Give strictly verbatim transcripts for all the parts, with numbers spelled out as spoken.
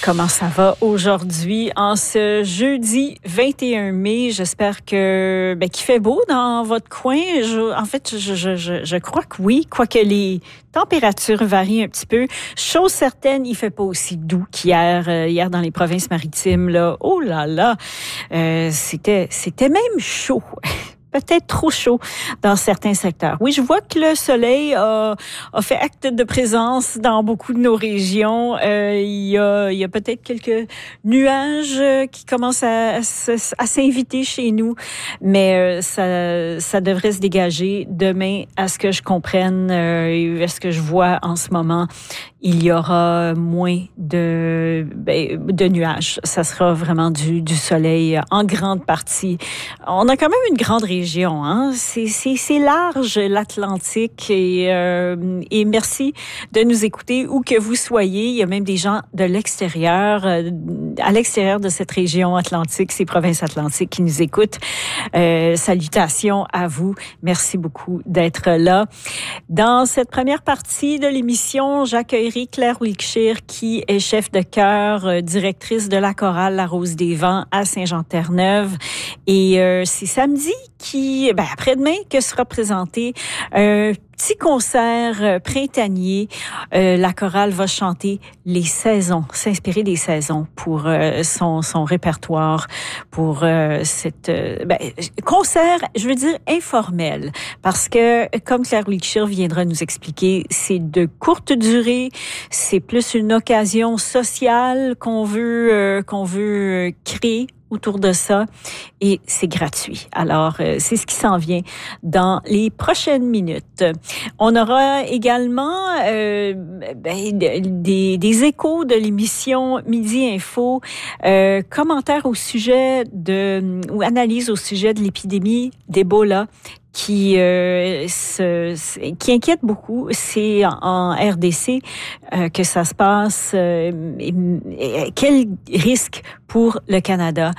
Comment ça va aujourd'hui en ce jeudi vingt et un mai? J'espère que ben, qu'il fait beau dans votre coin. Je, en fait, je, je, je, je crois que oui, quoique les températures varient un petit peu. Chose certaine, il fait pas aussi doux qu'hier. Euh, hier dans les provinces maritimes, là, oh là là, euh, c'était c'était même chaud. Peut-être trop chaud dans certains secteurs. Oui, je vois que le soleil a, a fait acte de présence dans beaucoup de nos régions. Euh, il y a, il y a peut-être quelques nuages qui commencent à, à, à s'inviter chez nous, mais euh, ça, ça devrait se dégager demain. À ce que je comprenne, euh, à ce que je vois en ce moment, il y aura moins de, ben, de nuages. Ça sera vraiment du, du soleil en grande partie. On a quand même une grande région, hein. C'est, c'est, c'est large, l'Atlantique. Et, euh, et merci de nous écouter où que vous soyez. Il y a même des gens de l'extérieur, euh, à l'extérieur de cette région atlantique, ces provinces atlantiques qui nous écoutent. Euh, salutations à vous. Merci beaucoup d'être là. Dans cette première partie de l'émission, j'accueille Claire Wilkshire, qui est chef de chœur, euh, directrice de la chorale La Rose des Vents à Saint-Jean-Terre-Neuve. Et euh, c'est samedi qui, ben, après-demain, que sera présenté un petit concert printanier. Euh, la chorale va chanter les saisons, s'inspirer des saisons pour euh, son, son répertoire, pour euh, cette euh, ben, concert, je veux dire informel, parce que comme Claire Wilkshire viendra nous expliquer, c'est de courte durée, c'est plus une occasion sociale qu'on veut euh, qu'on veut créer autour de ça, et c'est gratuit. Alors, euh, c'est ce qui s'en vient dans les prochaines minutes. On aura également euh, ben, des, des échos de l'émission Midi Info, euh, commentaires au sujet de, ou analyse au sujet de l'épidémie d'Ebola qui euh, se, qui inquiète beaucoup. C'est en, en R D C euh, que ça se passe. Euh, et, et, quel risque pour le Canada,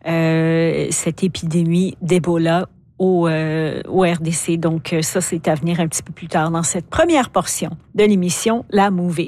euh, cette épidémie d'Ebola au, euh, au R D C. Donc ça, c'est à venir un petit peu plus tard dans cette première portion de l'émission La Mouvée.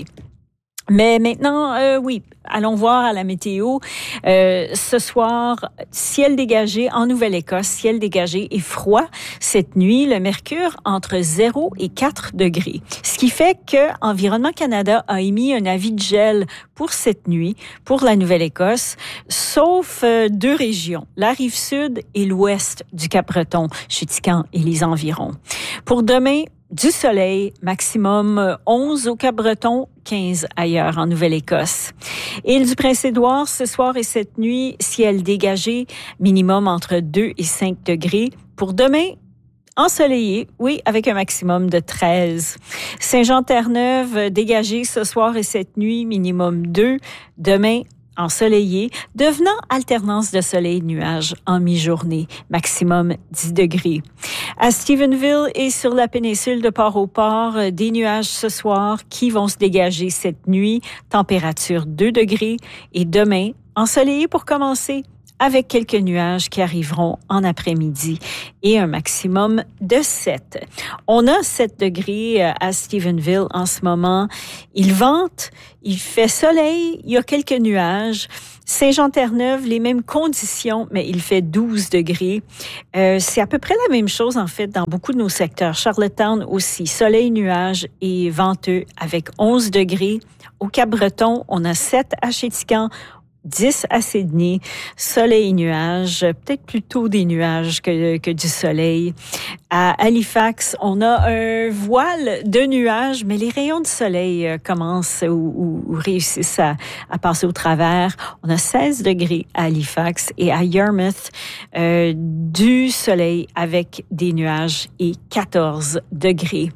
Mais maintenant, euh, oui, allons voir à la météo. Euh, ce soir, ciel dégagé en Nouvelle-Écosse, ciel dégagé et froid. Cette nuit, le mercure entre zéro et quatre degrés. Ce qui fait que Environnement Canada a émis un avis de gel pour cette nuit, pour la Nouvelle-Écosse, sauf euh, deux régions, la Rive-Sud et l'ouest du Cap-Breton, Chéticamp et les environs. Pour demain, du soleil, maximum onze au Cap-Breton, quinze ailleurs en Nouvelle-Écosse. Île du Prince-Édouard, ce soir et cette nuit, ciel dégagé, minimum entre deux et cinq degrés. Pour demain, ensoleillé, oui, avec un maximum de treize. Saint-Jean-Terre-Neuve, dégagé ce soir et cette nuit, minimum deux. Demain, ensoleillé, devenant alternance de soleil et de nuages en mi-journée, maximum dix degrés. À Stephenville et sur la péninsule de Port-au-Port, des nuages ce soir qui vont se dégager cette nuit, température deux degrés, et demain, ensoleillé pour commencer, avec quelques nuages qui arriveront en après-midi et un maximum de sept. On a sept degrés à Stephenville en ce moment. Il vente, il fait soleil, il y a quelques nuages. Saint-Jean-Terre-Neuve, les mêmes conditions, mais il fait douze degrés. Euh, c'est à peu près la même chose, en fait, dans beaucoup de nos secteurs. Charlottetown aussi, soleil, nuages et venteux avec onze degrés. Au Cap-Breton, on a sept à Chéticamp, dix à Sydney, soleil et nuages, peut-être plutôt des nuages que, que du soleil. À Halifax, on a un voile de nuages, mais les rayons de soleil commencent ou, ou réussissent à, à passer au travers. On a seize degrés à Halifax et à Yarmouth, euh, du soleil avec des nuages et quatorze degrés.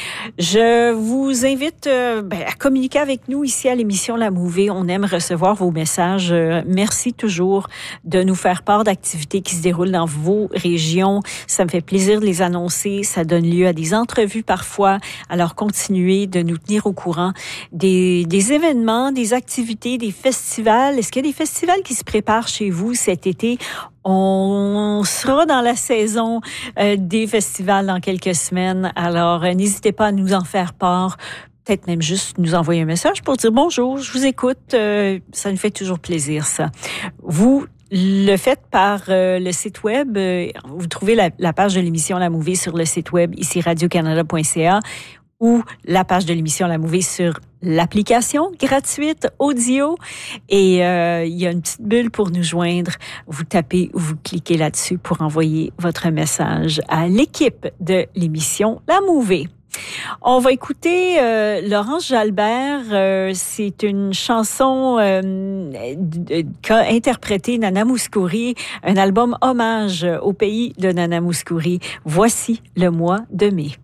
Je vous invite euh, ben, à communiquer avec nous ici à l'émission La Mouvée. On aime recevoir vos messages. Euh, merci toujours de nous faire part d'activités qui se déroulent dans vos régions. Ça me fait plaisir de les annoncer. Ça donne lieu à des entrevues parfois. Alors, continuez de nous tenir au courant des, des événements, des activités, des festivals. Est-ce qu'il y a des festivals qui se préparent chez vous cet été? On sera dans la saison euh, des festivals dans quelques semaines. Alors, euh, n'hésitez pas à nous en faire part. peut-être même juste nous envoyer un message pour dire bonjour, je vous écoute. Euh, ça nous fait toujours plaisir, ça. Vous le faites par euh, le site web. Euh, vous trouvez la, la page de l'émission La Mouvée sur le site web, ici radio canada point c a, ou la page de l'émission La Mouvée sur l'application gratuite audio. Et euh, il y a une petite bulle pour nous joindre. Vous tapez, vous cliquez là-dessus pour envoyer votre message à l'équipe de l'émission La Mouvée. On va écouter euh, Laurence Jalbert. Euh, c'est une chanson euh, qu'a interprétée Nana Mouskouri, un album hommage au pays de Nana Mouskouri. Voici le mois de mai.